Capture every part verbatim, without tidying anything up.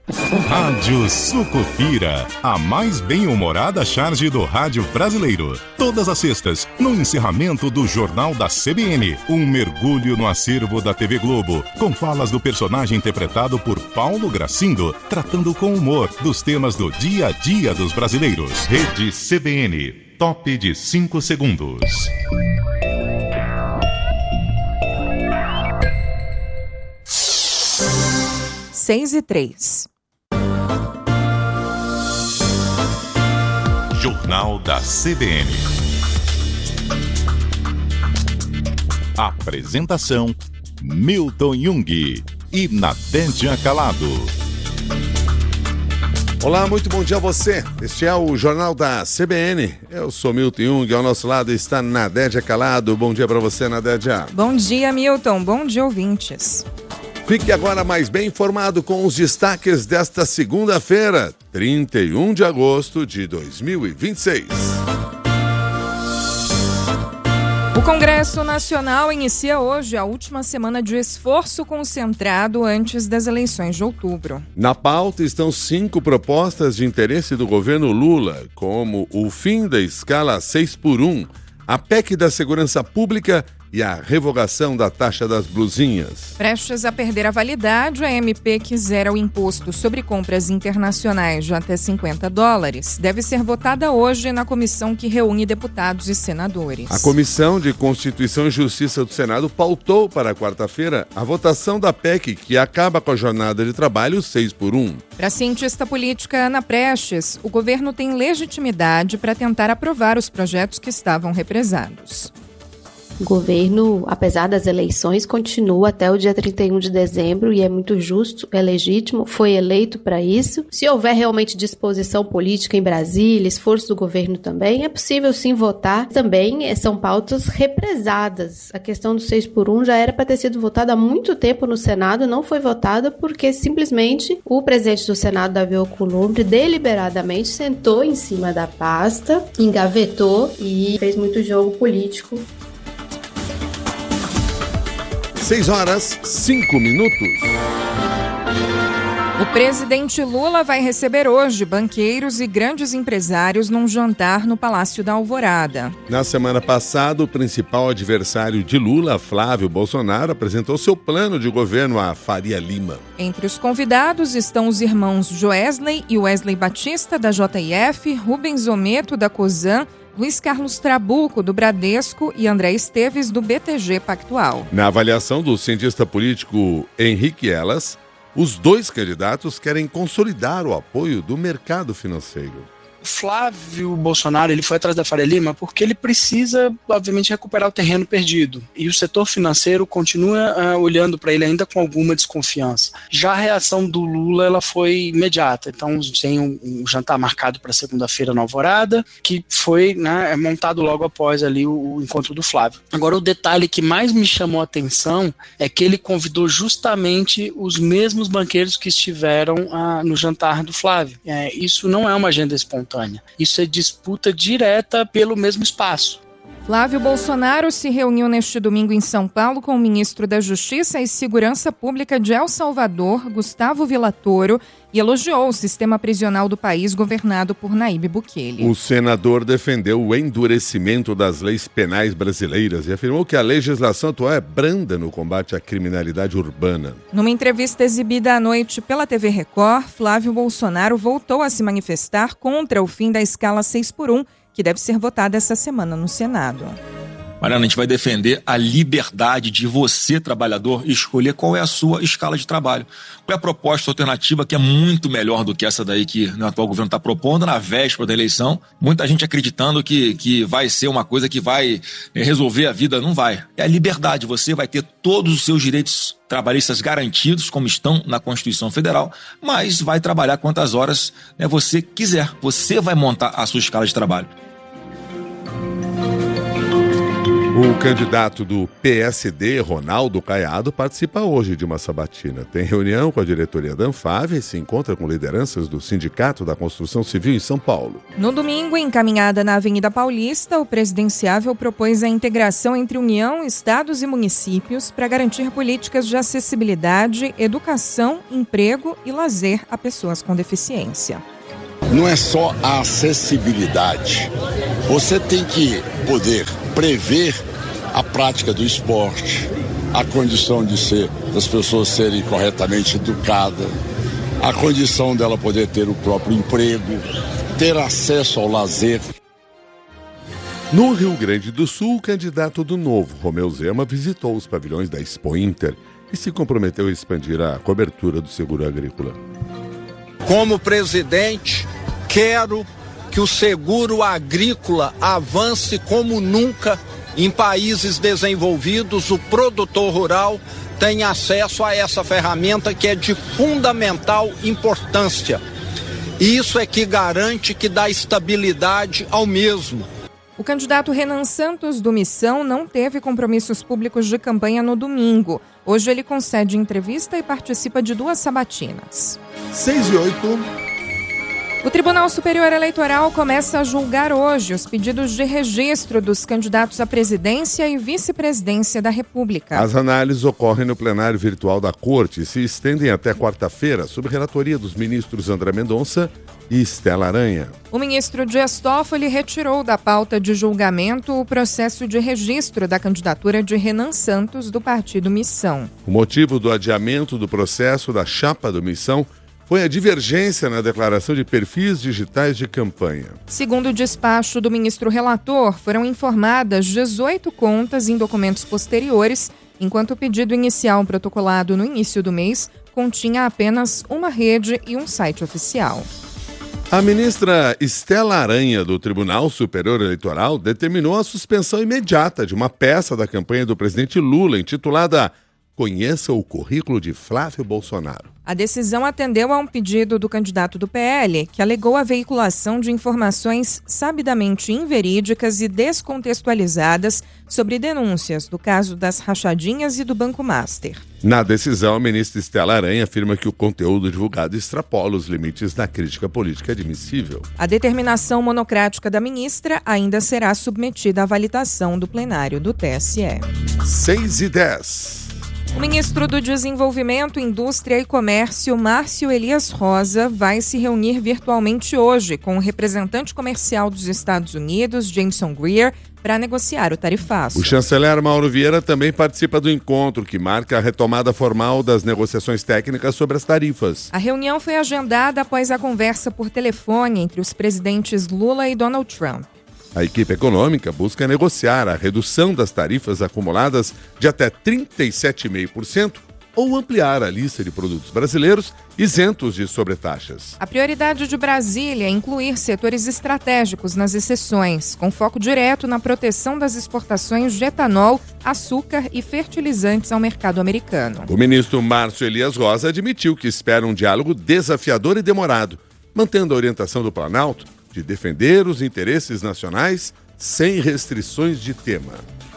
Rádio Sucupira, a mais bem-humorada charge do rádio brasileiro. Todas as sextas, no encerramento do Jornal da C B N, um mergulho no acervo da T V Globo, com falas do personagem interpretado por Paulo Gracindo, tratando com humor dos temas do dia a dia dos brasileiros. Rede C B N, top de cinco segundos. Seis e três. Jornal da C B N. Apresentação: Milton Jung e Nadédia Calado. Olá, muito bom dia a você. Este é o Jornal da C B N. Eu sou Milton Jung, ao nosso lado está Nadédia Calado. Bom dia para você, Nadédia. Bom dia, Milton. Bom dia, ouvintes. Fique agora mais bem informado com os destaques desta segunda-feira, trinta e um de agosto de dois mil e vinte e seis. O Congresso Nacional inicia hoje a última semana de esforço concentrado antes das eleições de outubro. Na pauta estão cinco propostas de interesse do governo Lula, como o fim da escala seis por um, a P E C da Segurança Pública e a revogação da taxa das blusinhas. Prestes a perder a validade, a M P que zera o imposto sobre compras internacionais de até cinquenta dólares deve ser votada hoje na comissão que reúne deputados e senadores. A Comissão de Constituição e Justiça do Senado pautou para quarta-feira a votação da P E C que acaba com a jornada de trabalho seis por um. Para a cientista política Ana Prestes, o governo tem legitimidade para tentar aprovar os projetos que estavam represados. O governo, apesar das eleições, continua até o dia trinta e um de dezembro e é muito justo, é legítimo, foi eleito para isso. Se houver realmente disposição política em Brasília, esforço do governo também, é possível sim votar. Também são pautas represadas. A questão do seis por um já era para ter sido votada há muito tempo no Senado, não foi votada porque simplesmente o presidente do Senado, Davi Alcolumbre, deliberadamente sentou em cima da pasta, engavetou e fez muito jogo político. seis horas, cinco minutos. O presidente Lula vai receber hoje banqueiros e grandes empresários num jantar no Palácio da Alvorada. Na semana passada, o principal adversário de Lula, Flávio Bolsonaro, apresentou seu plano de governo à Faria Lima. Entre os convidados estão os irmãos Joesley e Wesley Batista, da J I F, Rubens Ometo, da Cosan, Luiz Carlos Trabuco, do Bradesco, e André Esteves, do B T G Pactual. Na avaliação do cientista político Henrique Elas, os dois candidatos querem consolidar o apoio do mercado financeiro. O Flávio Bolsonaro ele foi atrás da Faria Lima porque ele precisa, obviamente, recuperar o terreno perdido. E o setor financeiro continua uh, olhando para ele ainda com alguma desconfiança. Já a reação do Lula ela foi imediata. Então, tem um, um jantar marcado para segunda-feira na Alvorada, que foi né, montado logo após ali o, o encontro do Flávio. Agora, o detalhe que mais me chamou a atenção é que ele convidou justamente os mesmos banqueiros que estiveram uh, no jantar do Flávio. É, isso não é uma agenda espontânea. Isso é disputa direta pelo mesmo espaço. Flávio Bolsonaro se reuniu neste domingo em São Paulo com o ministro da Justiça e Segurança Pública de El Salvador, Gustavo Villatoro, e elogiou o sistema prisional do país governado por Nayib Bukele. O senador defendeu o endurecimento das leis penais brasileiras e afirmou que a legislação atual é branda no combate à criminalidade urbana. Numa entrevista exibida à noite pela T V Record, Flávio Bolsonaro voltou a se manifestar contra o fim da escala seis por um, que deve ser votada essa semana no Senado. Mariana, a gente vai defender a liberdade de você, trabalhador, escolher qual é a sua escala de trabalho. Qual é a proposta alternativa que é muito melhor do que essa daí que o atual governo está propondo na véspera da eleição. Muita gente acreditando que, que vai ser uma coisa que vai resolver a vida. Não vai. É a liberdade. Você vai ter todos os seus direitos trabalhistas garantidos, como estão na Constituição Federal, mas vai trabalhar quantas horas né, você quiser. Você vai montar a sua escala de trabalho. O candidato do P S D, Ronaldo Caiado, participa hoje de uma sabatina. Tem reunião com a diretoria da Anfave e se encontra com lideranças do Sindicato da Construção Civil em São Paulo. No domingo, encaminhada na Avenida Paulista, o presidenciável propôs a integração entre União, estados e municípios para garantir políticas de acessibilidade, educação, emprego e lazer a pessoas com deficiência. Não é só a acessibilidade. Você tem que poder prever a prática do esporte, a condição de ser, das pessoas serem corretamente educadas, a condição dela poder ter o próprio emprego, ter acesso ao lazer. No Rio Grande do Sul, o candidato do Novo, Romeu Zema, visitou os pavilhões da Expo Inter e se comprometeu a expandir a cobertura do seguro agrícola. Como presidente, quero que o seguro agrícola avance como nunca em países desenvolvidos. O produtor rural tem acesso a essa ferramenta que é de fundamental importância. Isso é que garante que dá estabilidade ao mesmo. O candidato Renan Santos, do Missão, não teve compromissos públicos de campanha no domingo. Hoje ele concede entrevista e participa de duas sabatinas. seis e oito. O Tribunal Superior Eleitoral começa a julgar hoje os pedidos de registro dos candidatos à presidência e vice-presidência da República. As análises ocorrem no plenário virtual da Corte e se estendem até quarta-feira, sob relatoria dos ministros André Mendonça e Estela Aranha. O ministro Dias Toffoli retirou da pauta de julgamento o processo de registro da candidatura de Renan Santos, do partido Missão. O motivo do adiamento do processo da chapa do Missão foi a divergência na declaração de perfis digitais de campanha. Segundo o despacho do ministro relator, foram informadas dezoito contas em documentos posteriores, enquanto o pedido inicial protocolado no início do mês continha apenas uma rede e um site oficial. A ministra Estela Aranha, do Tribunal Superior Eleitoral, determinou a suspensão imediata de uma peça da campanha do presidente Lula, intitulada Conheça o Currículo de Flávio Bolsonaro. A decisão atendeu a um pedido do candidato do P L, que alegou a veiculação de informações sabidamente inverídicas e descontextualizadas sobre denúncias do caso das rachadinhas e do Banco Master. Na decisão, a ministra Estela Aranha afirma que o conteúdo divulgado extrapola os limites da crítica política admissível. A determinação monocrática da ministra ainda será submetida à validação do plenário do T S E. seis e dez. O ministro do Desenvolvimento, Indústria e Comércio, Márcio Elias Rosa, vai se reunir virtualmente hoje com o representante comercial dos Estados Unidos, Jameson Greer, para negociar o tarifaço. O chanceler Mauro Vieira também participa do encontro, que marca a retomada formal das negociações técnicas sobre as tarifas. A reunião foi agendada após a conversa por telefone entre os presidentes Lula e Donald Trump. A equipe econômica busca negociar a redução das tarifas acumuladas de até trinta e sete vírgula cinco por cento ou ampliar a lista de produtos brasileiros isentos de sobretaxas. A prioridade de Brasília é incluir setores estratégicos nas exceções, com foco direto na proteção das exportações de etanol, açúcar e fertilizantes ao mercado americano. O ministro Márcio Elias Rosa admitiu que espera um diálogo desafiador e demorado, mantendo a orientação do Planalto de defender os interesses nacionais sem restrições de tema.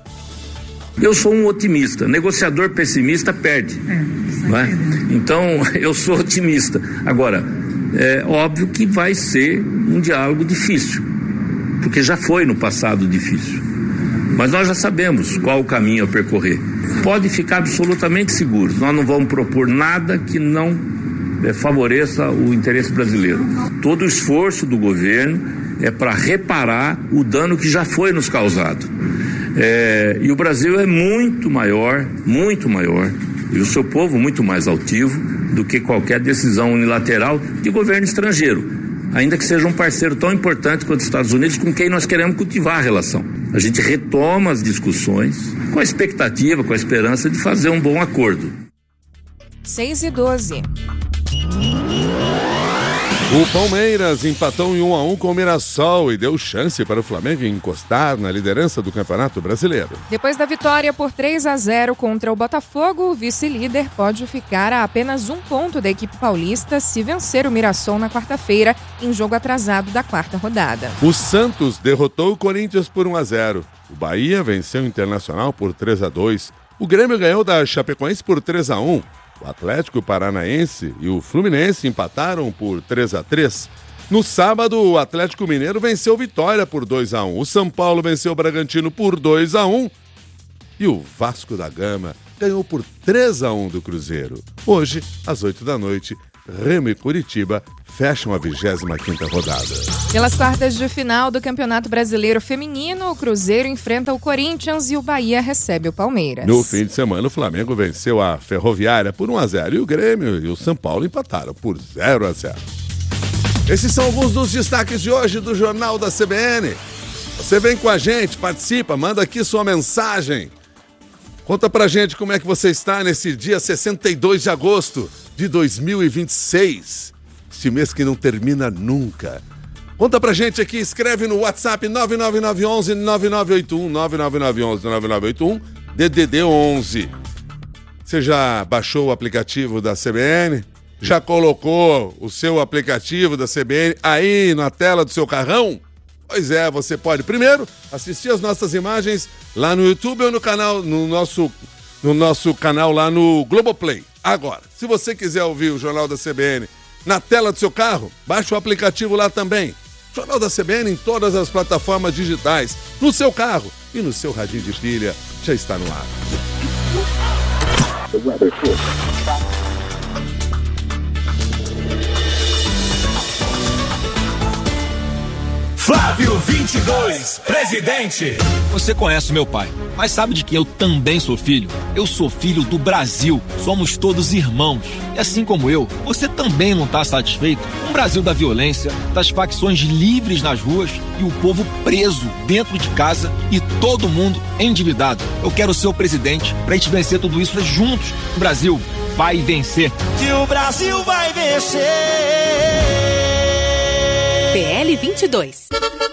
Eu sou um otimista. Negociador pessimista perde. É, não é? Então, eu sou otimista. Agora, é óbvio que vai ser um diálogo difícil, porque já foi no passado difícil. Mas nós já sabemos qual o caminho a percorrer. Pode ficar absolutamente seguro. Nós não vamos propor nada que não É, favoreça o interesse brasileiro. Todo o esforço do governo é para reparar o dano que já foi nos causado. É, e o Brasil é muito maior, muito maior, e o seu povo muito mais altivo do que qualquer decisão unilateral de governo estrangeiro, ainda que seja um parceiro tão importante quanto os Estados Unidos, com quem nós queremos cultivar a relação. A gente retoma as discussões com a expectativa, com a esperança de fazer um bom acordo. seis e doze. O Palmeiras empatou em um a um com o Mirassol e deu chance para o Flamengo encostar na liderança do Campeonato Brasileiro. Depois da vitória por três a zero contra o Botafogo, o vice-líder pode ficar a apenas um ponto da equipe paulista se vencer o Mirassol na quarta-feira, em jogo atrasado da quarta rodada. O Santos derrotou o Corinthians por um a zero. O Bahia venceu o Internacional por três a dois. O Grêmio ganhou da Chapecoense por três a um. O Atlético Paranaense e o Fluminense empataram por três a três. No sábado, o Atlético Mineiro venceu Vitória por dois a um. O São Paulo venceu o Bragantino por dois a um. E o Vasco da Gama ganhou por três a um do Cruzeiro. Hoje, às oito da noite, Remo e Curitiba fecham a vigésima quinta rodada. Pelas quartas de final do Campeonato Brasileiro Feminino, o Cruzeiro enfrenta o Corinthians e o Bahia recebe o Palmeiras. No fim de semana, o Flamengo venceu a Ferroviária por um a zero e o Grêmio e o São Paulo empataram por zero a zero. Esses são alguns dos destaques de hoje do Jornal da C B N. Você vem com a gente, participa, manda aqui sua mensagem. Conta pra gente como é que você está nesse dia sessenta e dois de agosto de dois mil e vinte e seis. Este mês que não termina nunca. Conta pra gente aqui, escreve no WhatsApp nove nove nove um um nove nove oito um, nove nove nove um um nove nove oito um, D D D onze. Você já baixou o aplicativo da C B N? Já colocou o seu aplicativo da C B N aí na tela do seu carrão? Pois é, você pode primeiro assistir as nossas imagens lá no YouTube ou no canal, no nosso, no nosso canal lá no Globoplay. Agora, se você quiser ouvir o Jornal da C B N na tela do seu carro, baixe o aplicativo lá também. Jornal da C B N em todas as plataformas digitais, no seu carro e no seu radinho de pilha, já está no ar. Flávio vinte e dois, presidente. Você conhece meu pai, mas sabe de que eu também sou filho? Eu sou filho do Brasil, somos todos irmãos. E assim como eu, você também não está satisfeito com o Brasil da violência, das facções livres nas ruas e o povo preso dentro de casa e todo mundo endividado. Eu quero ser o presidente pra gente vencer tudo isso juntos. O Brasil vai vencer. Que o Brasil vai vencer. P L vinte e dois.